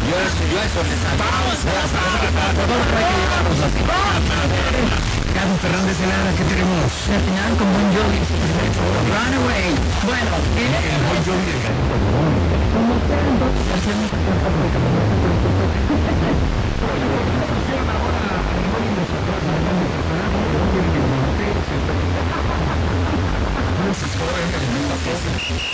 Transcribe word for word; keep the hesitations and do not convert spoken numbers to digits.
Yo, eso- yo a eso le salgo. Vamos, Carlos Fernández de Lara, ¿qué tenemos? La final con Bon Jovi. Runaway. Bueno, El Bon Jovi del Caribe.